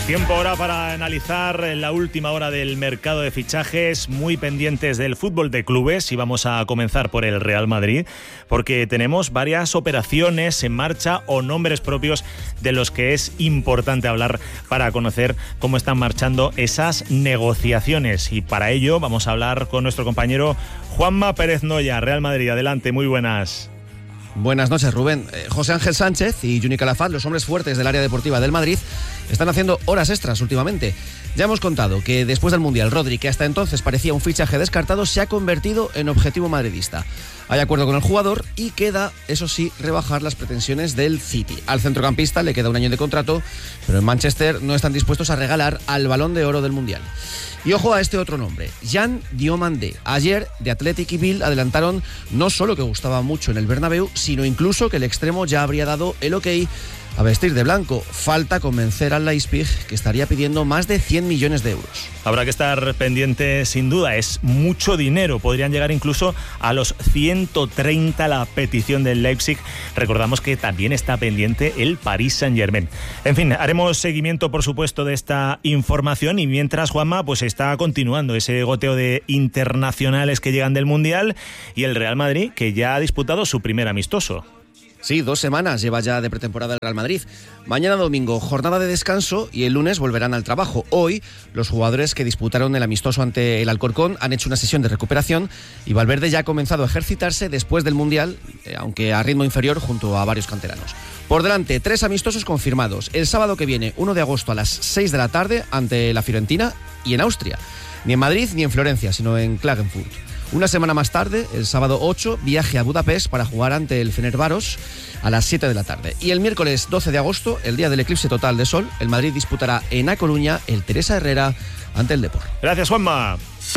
Tiempo ahora para analizar la última hora del mercado de fichajes, muy pendientes del fútbol de clubes, y vamos a comenzar por el Real Madrid, porque tenemos varias operaciones en marcha o nombres propios de los que es importante hablar para conocer cómo están marchando esas negociaciones. Y para ello vamos a hablar con nuestro compañero Juanma Pérez Noya. Real Madrid, adelante, muy buenas. Buenas noches, Rubén. José Ángel Sánchez y Juni Calafat, los hombres fuertes del área deportiva del Madrid, están haciendo horas extras últimamente. Ya hemos contado que después del Mundial, Rodri, que hasta entonces parecía un fichaje descartado, se ha convertido en objetivo madridista. Hay acuerdo con el jugador y queda, eso sí, rebajar las pretensiones del City. Al centrocampista le queda un año de contrato, pero en Manchester no están dispuestos a regalar al Balón de Oro del Mundial. Y ojo a este otro nombre, Jan Diomandé. Ayer, The Athletic y Bild adelantaron no solo que gustaba mucho en el Bernabéu, sino incluso que el extremo ya habría dado el ok a vestir de blanco. Falta convencer al Leipzig, que estaría pidiendo más de 100 millones de euros. Habrá que estar pendiente, sin duda, es mucho dinero. Podrían llegar incluso a los 130 la petición del Leipzig. Recordamos que también está pendiente el Paris Saint-Germain. En fin, haremos seguimiento, por supuesto, de esta información, y mientras, Juanma, pues está continuando ese goteo de internacionales que llegan del Mundial, y el Real Madrid, que ya ha disputado su primer amistoso. Sí, 2 semanas lleva ya de pretemporada el Real Madrid. Mañana domingo, jornada de descanso, y el lunes volverán al trabajo. Hoy, los jugadores que disputaron el amistoso ante el Alcorcón han hecho una sesión de recuperación, y Valverde ya ha comenzado a ejercitarse después del Mundial, aunque a ritmo inferior, junto a varios canteranos. Por delante, 3 amistosos confirmados. El sábado que viene, 1 de agosto a las 6 de la tarde, ante la Fiorentina y en Austria. Ni en Madrid ni en Florencia, sino en Klagenfurt. Una semana más tarde, el sábado 8, viaje a Budapest para jugar ante el Fenerbahçe a las 7 de la tarde. Y el miércoles 12 de agosto, el día del eclipse total de sol, el Madrid disputará en A Coruña el Teresa Herrera ante el Depor. Gracias, Juanma.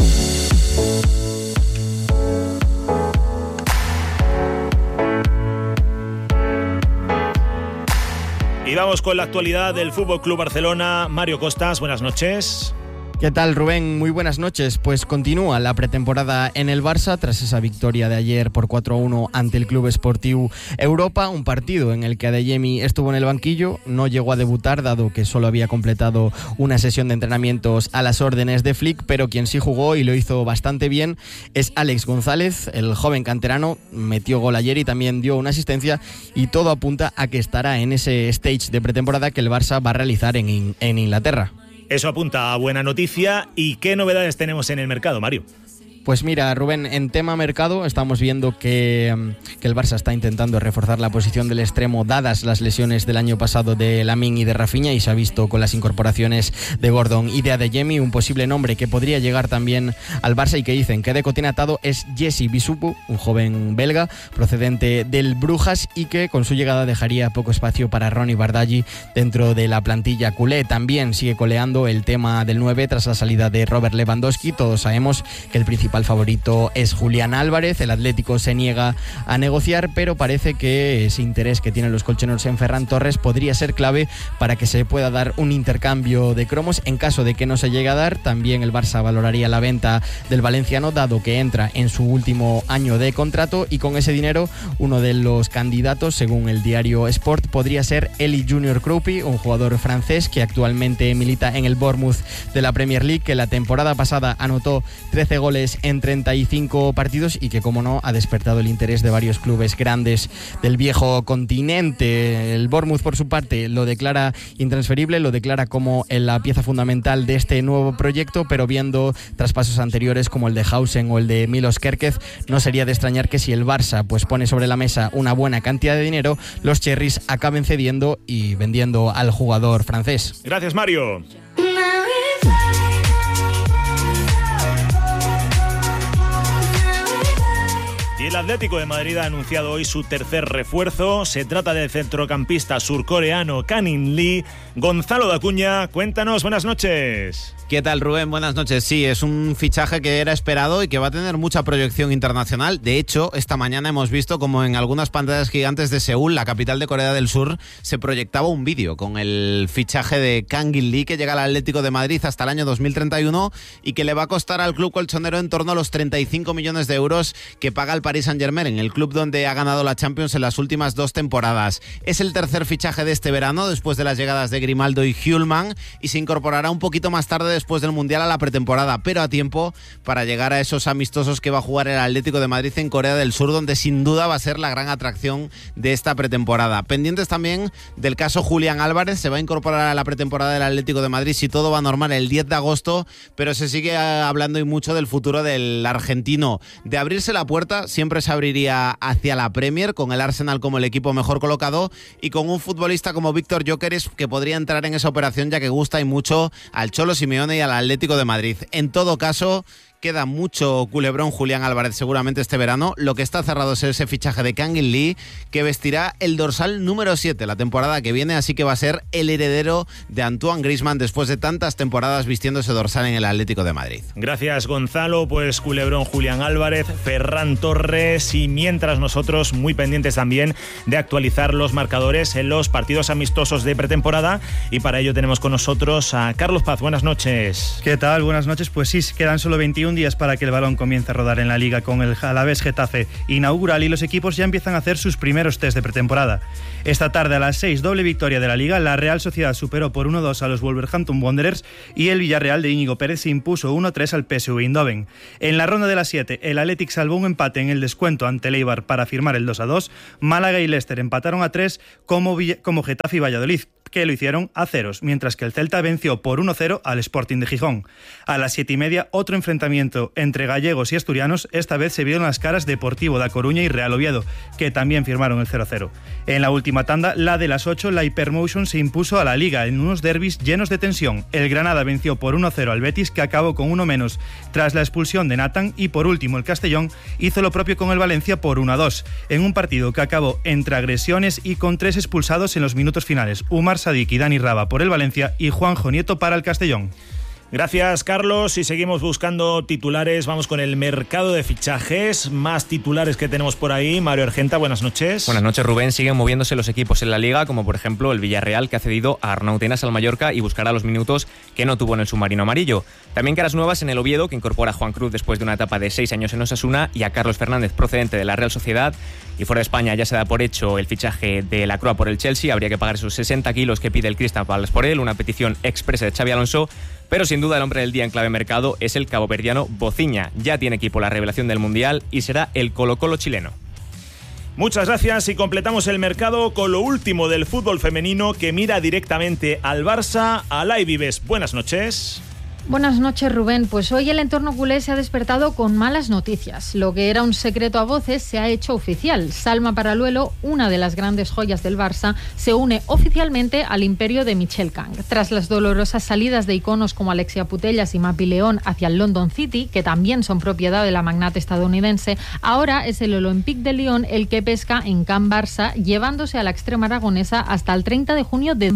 Y vamos con la actualidad del Fútbol Club Barcelona. Mario Costas, buenas noches. ¿Qué tal, Rubén? Muy buenas noches. Pues continúa la pretemporada en el Barça tras esa victoria de ayer por 4-1 ante el Club Esportiu Europa, un partido en el que Adeyemi estuvo en el banquillo, no llegó a debutar dado que solo había completado una sesión de entrenamientos a las órdenes de Flick, pero quien sí jugó y lo hizo bastante bien es Alex González, el joven canterano, metió gol ayer y también dio una asistencia, y todo apunta a que estará en ese stage de pretemporada que el Barça va a realizar en Inglaterra. Eso apunta a buena noticia. ¿Y qué novedades tenemos en el mercado, Mario? Pues mira, Rubén, en tema mercado estamos viendo que el Barça está intentando reforzar la posición del extremo dadas las lesiones del año pasado de Lamine y de Rafinha, y se ha visto con las incorporaciones de Gordon y de Adeyemi. Un posible nombre que podría llegar también al Barça y que dicen que Deco tiene atado es Jesse Bisupu, un joven belga procedente del Brujas, y que con su llegada dejaría poco espacio para Ronny Bardghji dentro de la plantilla culé. También sigue coleando el tema del 9 tras la salida de Robert Lewandowski. Todos sabemos que el principal favorito es Julián Álvarez. El Atlético se niega a negociar, pero parece que ese interés que tienen los colchoneros en Ferran Torres podría ser clave para que se pueda dar un intercambio de cromos. En caso de que no se llegue a dar, también el Barça valoraría la venta del valenciano, dado que entra en su último año de contrato, y con ese dinero uno de los candidatos, según el diario Sport, podría ser Eli Junior Kroupi, un jugador francés que actualmente milita en el Bournemouth de la Premier League, que la temporada pasada anotó 13 goles en 35 partidos y que, como no, ha despertado el interés de varios clubes grandes del viejo continente. El Bournemouth, por su parte, lo declara intransferible, lo declara como la pieza fundamental de este nuevo proyecto, pero viendo traspasos anteriores como el de Hausen o el de Milos Kerkez, no sería de extrañar que si el Barça pues pone sobre la mesa una buena cantidad de dinero, los cherries acaben cediendo y vendiendo al jugador francés. Gracias, Mario. Y el Atlético de Madrid ha anunciado hoy su tercer refuerzo. Se trata del centrocampista surcoreano Kang-in Lee. Gonzalo de Acuña, cuéntanos, buenas noches. ¿Qué tal, Rubén? Buenas noches. Sí, es un fichaje que era esperado y que va a tener mucha proyección internacional. De hecho, esta mañana hemos visto como en algunas pantallas gigantes de Seúl, la capital de Corea del Sur, se proyectaba un vídeo con el fichaje de Kang-in Lee, que llega al Atlético de Madrid hasta el año 2031 y que le va a costar al club colchonero en torno a los 35 millones de euros que paga el Paris Paris Saint-Germain, en el club donde ha ganado la Champions en las últimas 2 temporadas. Es el tercer fichaje de este verano, después de las llegadas de Grimaldo y Hjulmand, y se incorporará un poquito más tarde después del Mundial a la pretemporada, pero a tiempo para llegar a esos amistosos que va a jugar el Atlético de Madrid en Corea del Sur, donde sin duda va a ser la gran atracción de esta pretemporada. Pendientes también del caso Julián Álvarez, se va a incorporar a la pretemporada del Atlético de Madrid si todo va normal el 10 de agosto, pero se sigue hablando y mucho del futuro del argentino. De abrirse la puerta, siempre se abriría hacia la Premier, con el Arsenal como el equipo mejor colocado y con un futbolista como Víctor Gyökeres que podría entrar en esa operación, ya que gusta y mucho al Cholo Simeone y al Atlético de Madrid. En todo caso, queda mucho culebrón Julián Álvarez seguramente este verano. Lo que está cerrado es ese fichaje de Kang-in Lee, que vestirá el dorsal número 7 la temporada que viene, así que va a ser el heredero de Antoine Griezmann después de tantas temporadas vistiendo ese dorsal en el Atlético de Madrid. Gracias, Gonzalo. Pues culebrón Julián Álvarez, Ferran Torres, y mientras nosotros muy pendientes también de actualizar los marcadores en los partidos amistosos de pretemporada, y para ello tenemos con nosotros a Carlos Paz. Buenas noches. ¿Qué tal? Buenas noches. Pues sí, quedan solo 21 días para que el balón comience a rodar en la Liga, con el Alavés Getafe inaugural, y los equipos ya empiezan a hacer sus primeros test de pretemporada. Esta tarde a las 6, doble victoria de la Liga. La Real Sociedad superó por 1-2 a los Wolverhampton Wanderers y el Villarreal de Íñigo Pérez se impuso 1-3 al PSV Eindhoven. En la ronda de las 7, el Athletic salvó un empate en el descuento ante el Eibar para firmar el 2-2. Málaga y Leicester empataron a 3 como Getafe y Valladolid, que lo hicieron a ceros, mientras que el Celta venció por 1-0 al Sporting de Gijón. A las 7:30, otro enfrentamiento entre gallegos y asturianos. Esta vez se vieron las caras Deportivo da Coruña y Real Oviedo, que también firmaron el 0-0. En la última tanda, la de las 8, la Hypermotion se impuso a la Liga en unos derbis llenos de tensión. El Granada venció por 1-0 al Betis, que acabó con uno menos tras la expulsión de Nathan, y por último el Castellón hizo lo propio con el Valencia por 1-2, en un partido que acabó entre agresiones y con 3 expulsados en los minutos finales: Umar Sadik y Dani Raba por el Valencia y Juanjo Nieto para el Castellón. Gracias, Carlos. Y seguimos buscando titulares. Vamos con el mercado de fichajes. Más titulares que tenemos por ahí. Mario Argenta, buenas noches. Buenas noches, Rubén. Siguen moviéndose los equipos en la Liga, como por ejemplo el Villarreal, que ha cedido a Arnau Tenas al Mallorca y buscará los minutos que no tuvo en el submarino amarillo. También caras nuevas en el Oviedo, que incorpora a Juan Cruz después de una etapa de 6 años en Osasuna, y a Carlos Fernández, procedente de la Real Sociedad. Y fuera de España ya se da por hecho el fichaje de la Croa por el Chelsea. Habría que pagar esos 60 kilos que pide el Crystal Palace por él, una petición expresa de Xabi Alonso. Pero sin duda el hombre del día en clave mercado es el caboverdiano Bociña. Ya tiene equipo la revelación del Mundial y será el Colo-Colo chileno. Muchas gracias, y completamos el mercado con lo último del fútbol femenino, que mira directamente al Barça. Alay Vives, buenas noches. Buenas noches, Rubén. Pues hoy el entorno culé se ha despertado con malas noticias. Lo que era un secreto a voces se ha hecho oficial. Salma Paraluelo, una de las grandes joyas del Barça, se une oficialmente al imperio de Michel Kang. Tras las dolorosas salidas de iconos como Alexia Putellas y Mapi León hacia el London City, que también son propiedad de la magnate estadounidense, ahora es el Olympique de Lyon el que pesca en Can Barça, llevándose a la extrema aragonesa hasta el 30 de junio de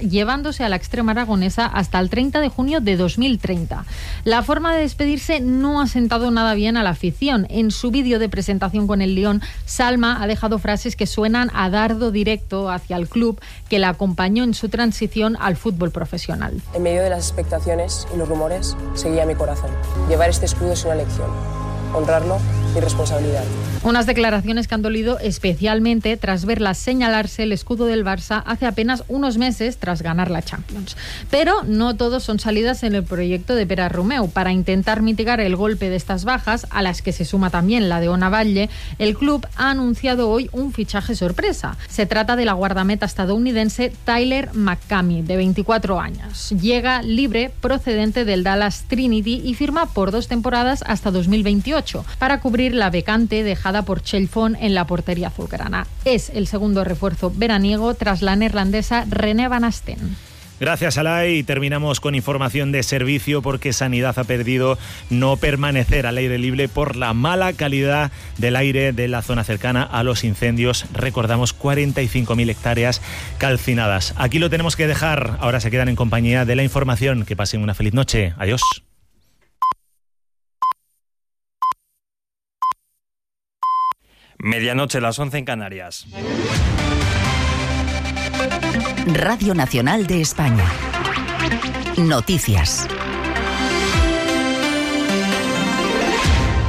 2030. La forma de despedirse no ha sentado nada bien a la afición. En su vídeo de presentación con el Lyon, Salma ha dejado frases que suenan a dardo directo hacia el club que la acompañó en su transición al fútbol profesional. En medio de las expectaciones y los rumores, seguía mi corazón. Llevar este escudo es una lección. Honrarlo, mi responsabilidad. Unas declaraciones que han dolido especialmente tras verla señalarse el escudo del Barça hace apenas unos meses tras ganar la Champions. Pero no todos son salidas en el proyecto de Pere Romeu. Para intentar mitigar el golpe de estas bajas, a las que se suma también la de Ona Valle, el club ha anunciado hoy un fichaje sorpresa. Se trata de la guardameta estadounidense Tyler McCamey, de 24 años. Llega libre procedente del Dallas Trinity y firma por 2 temporadas hasta 2028 para cubrir la vacante dejada por Chelfon en la portería azulgrana. Es el segundo refuerzo veraniego tras la neerlandesa René Van Asten. Gracias, Alay. Y terminamos con información de servicio, porque Sanidad ha pedido no permanecer al aire libre por la mala calidad del aire de la zona cercana a los incendios. Recordamos 45.000 hectáreas calcinadas. Aquí lo tenemos que dejar. Ahora se quedan en compañía de la información. Que pasen una feliz noche. Adiós. Medianoche, las 11 en Canarias. Radio Nacional de España. Noticias.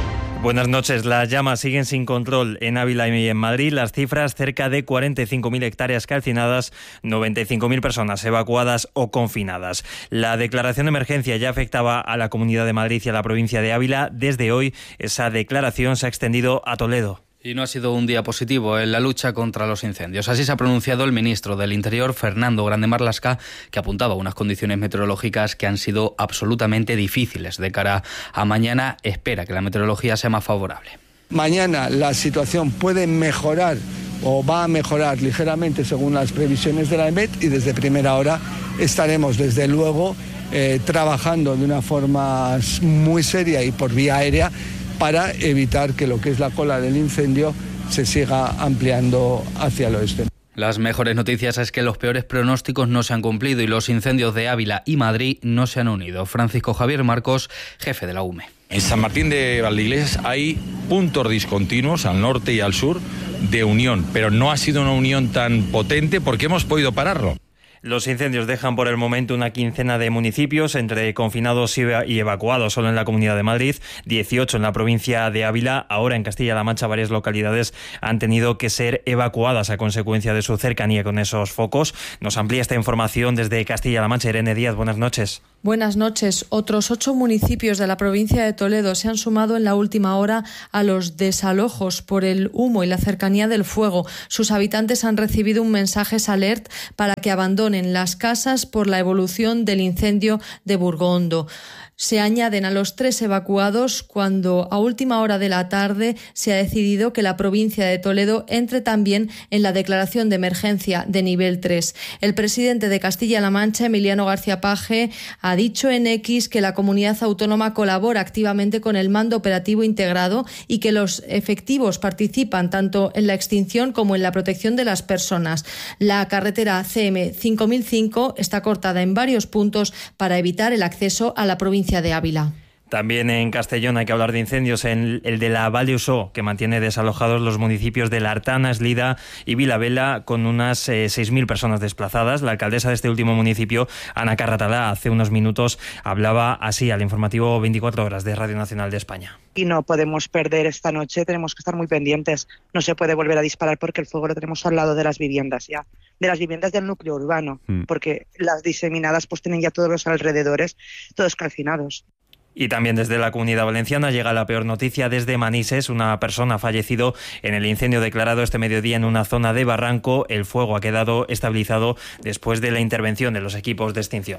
Buenas noches. Las llamas siguen sin control en Ávila y en Madrid. Las cifras: cerca de 45.000 hectáreas calcinadas, 95.000 personas evacuadas o confinadas. La declaración de emergencia ya afectaba a la Comunidad de Madrid y a la provincia de Ávila. Desde hoy esa declaración se ha extendido a Toledo. Y no ha sido un día positivo en la lucha contra los incendios. Así se ha pronunciado el ministro del Interior, Fernando Grande Marlaska, que apuntaba a unas condiciones meteorológicas que han sido absolutamente difíciles. De cara a mañana, espera que la meteorología sea más favorable. Mañana la situación puede mejorar o va a mejorar ligeramente según las previsiones de la EMET, y desde primera hora estaremos desde luego trabajando de una forma muy seria y por vía aérea para evitar que lo que es la cola del incendio se siga ampliando hacia el oeste. Las mejores noticias es que los peores pronósticos no se han cumplido y los incendios de Ávila y Madrid no se han unido. Francisco Javier Marcos, jefe de la UME. En San Martín de Valdeiglesias hay puntos discontinuos al norte y al sur de unión, pero no ha sido una unión tan potente porque hemos podido pararlo. Los incendios dejan por el momento una quincena de municipios entre confinados y evacuados solo en la Comunidad de Madrid, 18 en la provincia de Ávila. Ahora en Castilla-La Mancha varias localidades han tenido que ser evacuadas a consecuencia de su cercanía con esos focos. Nos amplía esta información desde Castilla-La Mancha Irene Díaz. Buenas noches. Buenas noches. Otros 8 municipios de la provincia de Toledo se han sumado en la última hora a los desalojos por el humo y la cercanía del fuego. Sus habitantes han recibido un mensaje alert para que abandonen las casas por la evolución del incendio de Burgondo. Se añaden a los 3 evacuados cuando a última hora de la tarde se ha decidido que la provincia de Toledo entre también en la declaración de emergencia de nivel 3. El presidente de Castilla-La Mancha, Emiliano García Paje, ha dicho en X que la comunidad autónoma colabora activamente con el mando operativo integrado y que los efectivos participan tanto en la extinción como en la protección de las personas. La carretera CM 5005 está cortada en varios puntos para evitar el acceso a la provincia de Ávila. También en Castellón hay que hablar de incendios en el de la Val d'Usó, que mantiene desalojados los municipios de La Artana, Eslida y Vilavela, con unas 6.000 personas desplazadas. La alcaldesa de este último municipio, Ana Carratalá, hace unos minutos hablaba así al informativo 24 horas de Radio Nacional de España. Y no podemos perder esta noche, tenemos que estar muy pendientes. No se puede volver a disparar porque el fuego lo tenemos al lado de las viviendas ya, de las viviendas del núcleo urbano, porque las diseminadas pues tienen ya todos los alrededores, todos calcinados. Y también desde la Comunidad Valenciana llega la peor noticia desde Manises. Una persona ha fallecido en el incendio declarado este mediodía en una zona de barranco. El fuego ha quedado estabilizado después de la intervención de los equipos de extinción.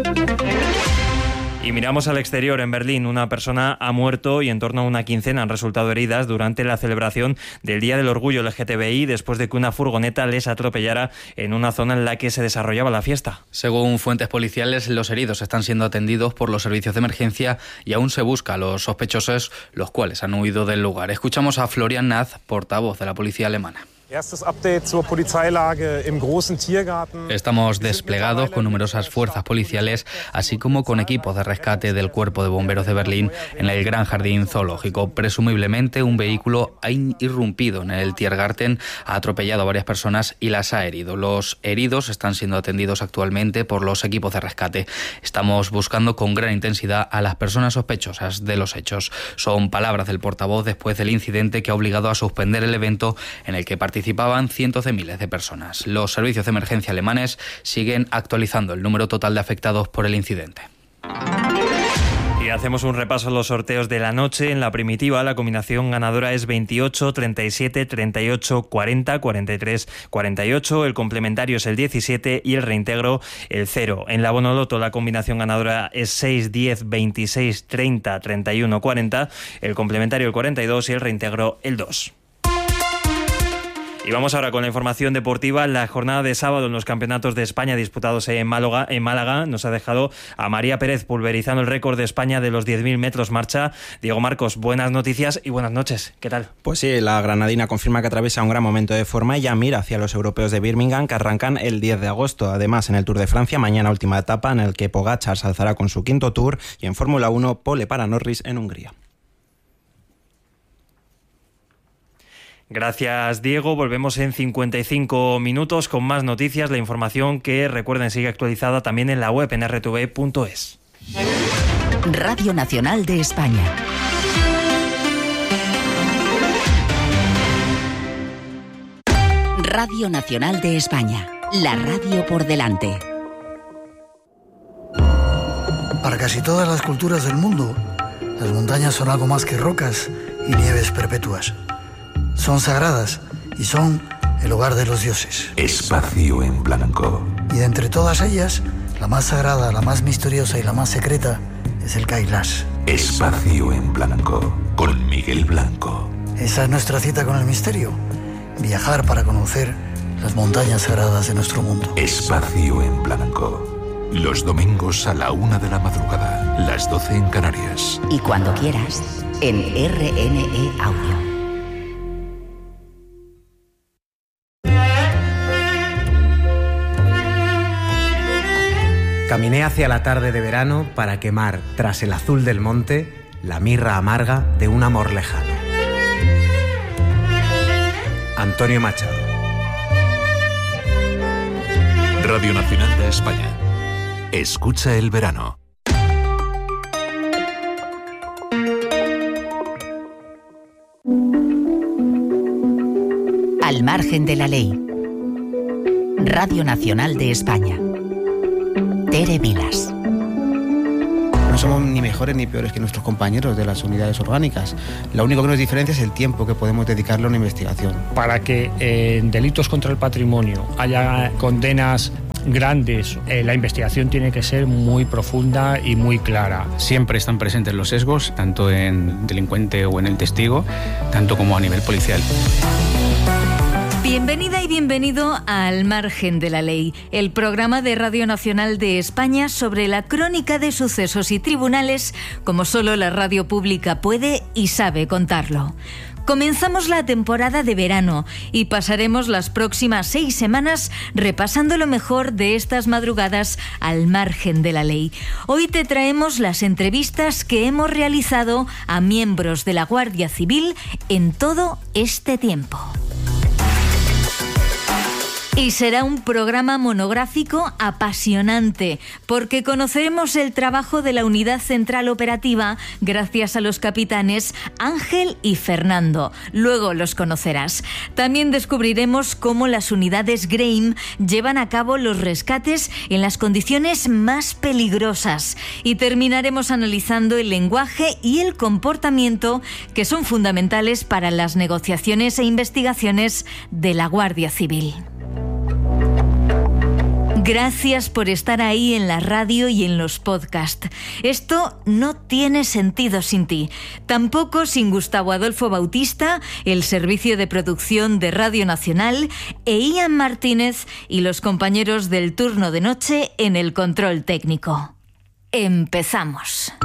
Y miramos al exterior. En Berlín, una persona ha muerto y en torno a una quincena han resultado heridas durante la celebración del Día del Orgullo LGTBI después de que una furgoneta les atropellara en una zona en la que se desarrollaba la fiesta. Según fuentes policiales, los heridos están siendo atendidos por los servicios de emergencia y aún se busca a los sospechosos, los cuales han huido del lugar. Escuchamos a Florian Naz, portavoz de la policía alemana. Estamos desplegados con numerosas fuerzas policiales, así como con equipos de rescate del Cuerpo de Bomberos de Berlín en el Gran Jardín Zoológico. Presumiblemente un vehículo ha irrumpido en el Tiergarten, ha atropellado a varias personas y las ha herido. Los heridos están siendo atendidos actualmente por los equipos de rescate. Estamos buscando con gran intensidad a las personas sospechosas de los hechos. Son palabras del portavoz después del incidente que ha obligado a suspender el evento en el que participaban cientos de miles de personas. Los servicios de emergencia alemanes siguen actualizando el número total de afectados por el incidente. Y hacemos un repaso a los sorteos de la noche. En la primitiva, la combinación ganadora es 28, 37, 38, 40, 43, 48. El complementario es el 17 y el reintegro el 0. En la Bonoloto, la combinación ganadora es 6, 10, 26, 30, 31, 40. El complementario el 42 y el reintegro el 2. Y vamos ahora con la información deportiva. La jornada de sábado en los campeonatos de España disputados en Málaga nos ha dejado a María Pérez pulverizando el récord de España de los 10.000 metros marcha. Diego Marcos, buenas noticias y buenas noches. ¿Qué tal? Pues sí, la granadina confirma que atraviesa un gran momento de forma y ya mira hacia los europeos de Birmingham que arrancan el 10 de agosto. Además, en el Tour de Francia, mañana última etapa en el que Pogačar se alzará con su quinto Tour y en Fórmula 1, pole para Norris en Hungría. Gracias, Diego. Volvemos en 55 minutos con más noticias. La información que, recuerden, sigue actualizada también en la web en rtv.es. Radio Nacional de España. Radio Nacional de España, la radio por delante. Para casi todas las culturas del mundo, las montañas son algo más que rocas y nieves perpetuas. Son sagradas y son el hogar de los dioses. Espacio en Blanco. Y de entre todas ellas, la más sagrada, la más misteriosa y la más secreta es el Kailash. Espacio en Blanco, con Miguel Blanco. Esa es nuestra cita con el misterio. Viajar para conocer las montañas sagradas de nuestro mundo. Espacio en Blanco. Los domingos a la 1 de la madrugada, las 12 en Canarias. Y cuando quieras, en RNE Audio. Caminé hacia la tarde de verano para quemar, tras el azul del monte, la mirra amarga de un amor lejano. Antonio Machado. Radio Nacional de España. Escucha el verano. Al margen de la ley. Radio Nacional de España. Tere Vilas. No somos ni mejores ni peores que nuestros compañeros de las unidades orgánicas. Lo único que nos diferencia es el tiempo que podemos dedicarle a una investigación. Para que en delitos contra el patrimonio haya condenas grandes, la investigación tiene que ser muy profunda y muy clara. Siempre están presentes los sesgos, tanto en delincuente o en el testigo, tanto como a nivel policial. Bienvenida y bienvenido a Al margen de la ley, el programa de Radio Nacional de España sobre la crónica de sucesos y tribunales como solo la radio pública puede y sabe contarlo. Comenzamos la temporada de verano y pasaremos las próximas 6 semanas repasando lo mejor de estas madrugadas al margen de la ley. Hoy te traemos las entrevistas que hemos realizado a miembros de la Guardia Civil en todo este tiempo. Y será un programa monográfico apasionante, porque conoceremos el trabajo de la Unidad Central Operativa gracias a los capitanes Ángel y Fernando. Luego los conocerás. También descubriremos cómo las unidades Graham llevan a cabo los rescates en las condiciones más peligrosas. Y terminaremos analizando el lenguaje y el comportamiento que son fundamentales para las negociaciones e investigaciones de la Guardia Civil. Gracias por estar ahí en la radio y en los podcasts. Esto no tiene sentido sin ti. Tampoco sin Gustavo Adolfo Bautista, el servicio de producción de Radio Nacional, e Ian Martínez y los compañeros del turno de noche en el control técnico. Empezamos.